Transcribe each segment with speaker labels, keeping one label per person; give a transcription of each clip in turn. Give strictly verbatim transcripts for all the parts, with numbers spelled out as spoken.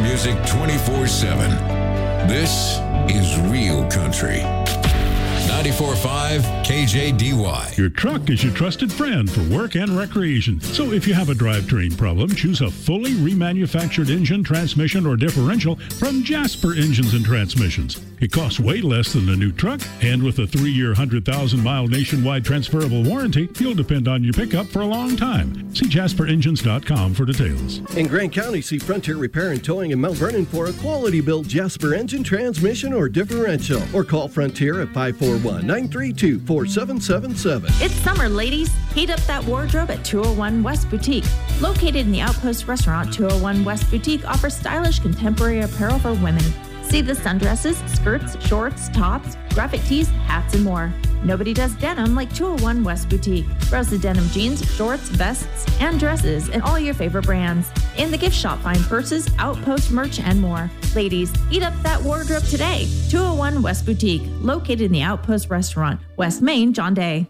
Speaker 1: music twenty-four seven. This is Real Country. ninety-four point five K J D Y.
Speaker 2: Your truck is your trusted friend for work and recreation. So if you have a drivetrain problem, choose a fully remanufactured engine, transmission, or differential from Jasper Engines and Transmissions. It costs way less than a new truck, and with a three-year, one hundred thousand mile nationwide transferable warranty, you'll depend on your pickup for a long time. See jasper engines dot com for details.
Speaker 3: In Grant County, see Frontier Repair and Towing in Mount Vernon for a quality-built Jasper engine, transmission, or differential. Or call Frontier at five four one, nine three two, four seven seven seven.
Speaker 4: It's summer, ladies. Heat up that wardrobe at two oh one West Boutique. Located in the Outpost Restaurant, two oh one West Boutique offers stylish contemporary apparel for women. See the sundresses, skirts, shorts, tops, graphic tees, hats, and more. Nobody does denim like two oh one West Boutique. Browse the denim jeans, shorts, vests, and dresses in all your favorite brands. In the gift shop, find purses, Outpost merch, and more. Ladies, eat up that wardrobe today. two oh one West Boutique, located in the Outpost Restaurant, West Main, John Day.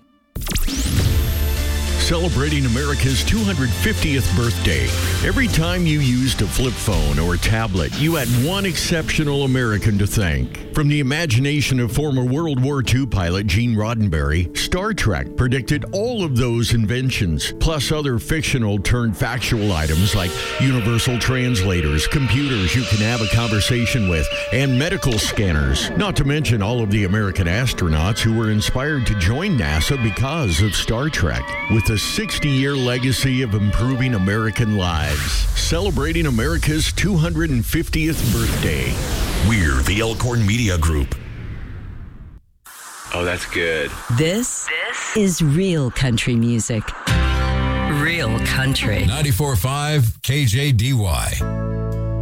Speaker 5: Celebrating America's two hundred fiftieth birthday. Every time you used a flip phone or tablet, you had one exceptional American to thank. From the imagination of former World War Two pilot Gene Roddenberry, Star Trek predicted all of those inventions, plus other fictional turned factual items like universal translators, computers you can have a conversation with, and medical scanners. Not to mention all of the American astronauts who were inspired to join NASA because of Star Trek. With a sixty-year legacy of improving American lives, celebrating America's two hundred fiftieth birthday.
Speaker 1: We're the Elkhorn Media Group.
Speaker 6: Oh, that's good.
Speaker 7: This, this is real country music. Real country.
Speaker 1: ninety-four point five K J D Y.